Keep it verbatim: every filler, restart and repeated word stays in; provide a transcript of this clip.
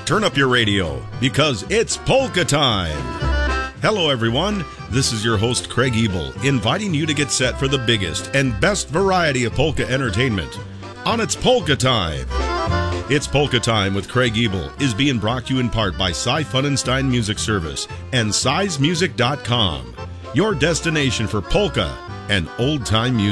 turn up your radio because it's polka time. Hello, everyone. This is your host, Craig Ebel, inviting you to get set for the biggest and best variety of polka entertainment on It's Polka Time. It's Polka Time with Craig Ebel is being brought to you in part by Cy Funenstein Music Service and size music dot com, your destination for polka and old-time music.